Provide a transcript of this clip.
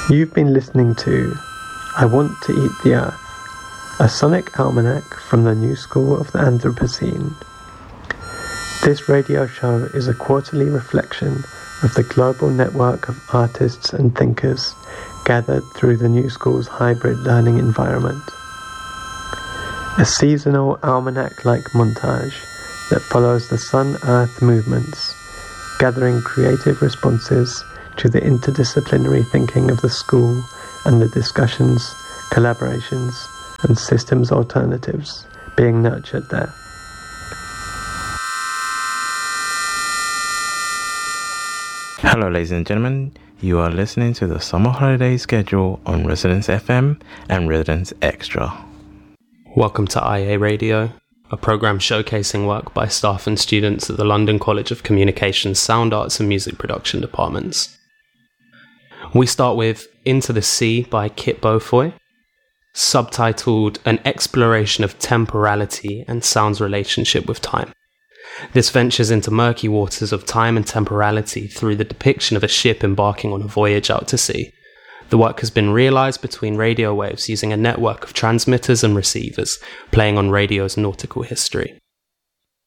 You've been listening to I Want to Eat the Earth, a sonic almanac from the New School of the Anthropocene. This radio show is a quarterly reflection of the global network of artists and thinkers gathered through the New School's hybrid learning environment. A seasonal almanac-like montage that follows the Sun-Earth movements, gathering creative responses to the interdisciplinary thinking of the school and the discussions, collaborations, and systems alternatives being nurtured there. Hello ladies and gentlemen, you are listening to the summer holiday schedule on Residence FM and Residence Extra. Welcome to IA Radio, a programme showcasing work by staff and students at the London College of Communications, Sound Arts and Music Production departments. We start with Into the Sea by Kit Beaufoy, subtitled An Exploration of Temporality and Sound's Relationship with Time. This ventures into murky waters of time and temporality through the depiction of a ship embarking on a voyage out to sea. The work has been realised between radio waves using a network of transmitters and receivers, playing on radio's nautical history.